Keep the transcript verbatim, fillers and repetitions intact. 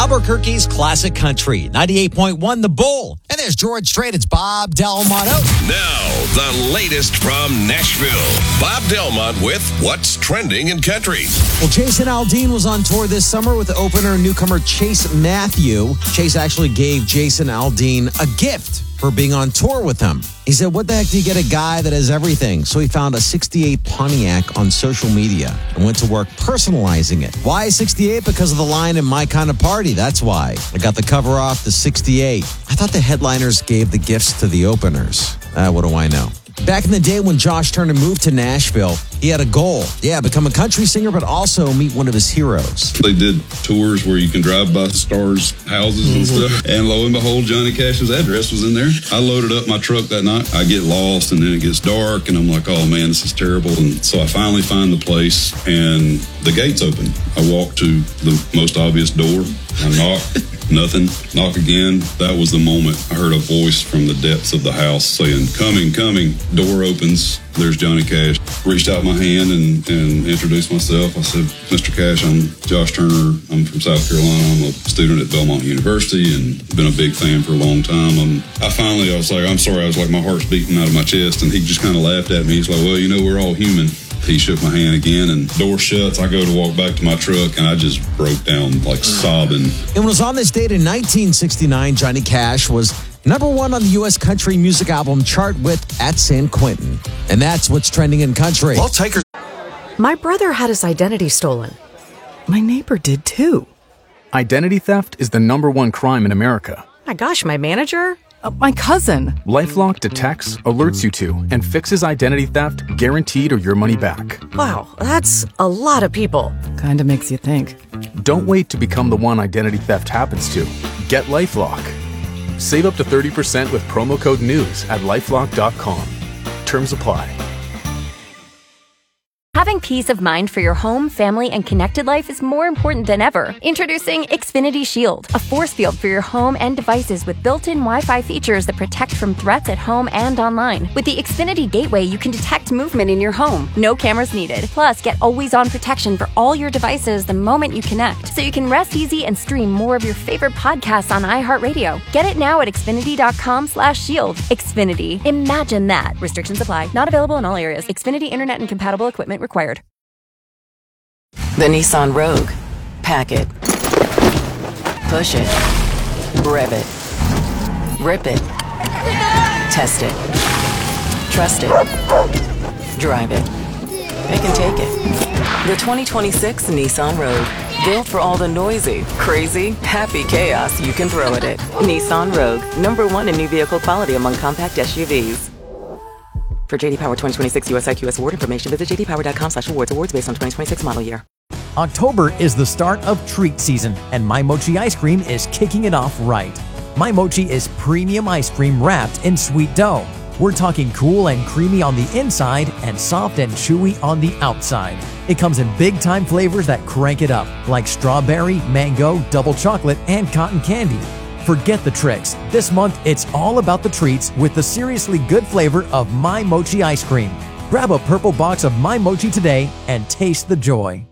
Albuquerque's classic country, ninety-eight point one The Bull. And there's George Strait. It's Bob Delmont. Now, the latest from Nashville. Bob Delmont with What's Trending in Country. Well, Jason Aldean was on tour this summer with the opener and newcomer Chase Matthew. Chase actually gave Jason Aldean a gift for being on tour with him. He said, what the heck do you get a guy that has everything? So he found a sixty-eight Pontiac on social media and went to work personalizing it. Why sixty-eight? Because of the line in My Kind of Party. That's why. I got the cover off the sixty-eight. I thought the headliners gave the gifts to the openers. Uh, what do I know? Back in the day when Josh Turner moved to Nashville, he had a goal. Yeah, become a country singer, but also meet one of his heroes. They did tours where you can drive by stars' houses and stuff. And lo and behold, Johnny Cash's address was in there. I loaded up my truck that night. I get lost and then it gets dark and I'm like, oh man, this is terrible. And so I finally find the place and the gate's open. I walk to the most obvious door. I knock. Nothing. Knock again. That was the moment I heard a voice from the depths of the house saying, coming, coming. Door opens. There's Johnny Cash. Reached out my hand and, and introduced myself. I said, Mister Cash, I'm Josh Turner. I'm from South Carolina. I'm a student at Belmont University and been a big fan for a long time. Um, I finally, I was like, I'm sorry. I was like, my heart's beating out of my chest. And he just kind of laughed at me. He's like, well, you know, we're all human. He shook my hand again and door shuts. I go to walk back to my truck and I just broke down like sobbing. It was on this date in nineteen sixty-nine, Johnny Cash was number one on the U S country music album chart with At San Quentin. And that's what's trending in country. I'll take her. My brother had his identity stolen. My neighbor did too. Identity theft is the number one crime in America. My gosh, my manager? Uh, my cousin. LifeLock detects, alerts you to, and fixes identity theft guaranteed or your money back. Wow, that's a lot of people. Kinda makes you think. Don't wait to become the one identity theft happens to. Get LifeLock. Save up to thirty percent with promo code NEWS at lifelock dot com. Terms apply. Having peace of mind for your home, family, and connected life is more important than ever. Introducing Xfinity Shield, a force field for your home and devices with built-in Wi-Fi features that protect from threats at home and online. With the Xfinity Gateway, you can detect movement in your home. No cameras needed. Plus, get always-on protection for all your devices the moment you connect, so you can rest easy and stream more of your favorite podcasts on iHeartRadio. Get it now at Xfinity dot com slash shield. Xfinity. Imagine that. Restrictions apply. Not available in all areas. Xfinity Internet and compatible equipment required. The Nissan Rogue. Pack it. Push it. Rev it. Rip it. Test it. Trust it. Drive it. It can take it. The twenty twenty-six Nissan Rogue. Built for all the noisy, crazy, happy chaos you can throw at it. Nissan Rogue. Number one in new vehicle quality among compact S U Vs. For J D Power twenty twenty-six U S I Q S award information, visit j d power dot com slash awards. Awards based on twenty twenty-six model year. October is the start of treat season, and My Mochi ice cream is kicking it off right. My Mochi is premium ice cream wrapped in sweet dough. We're talking cool and creamy on the inside and soft and chewy on the outside. It comes in big-time flavors that crank it up, like strawberry, mango, double chocolate, and cotton candy. Forget the tricks. This month, it's all about the treats with the seriously good flavor of My Mochi ice cream. Grab a purple box of My Mochi today and taste the joy.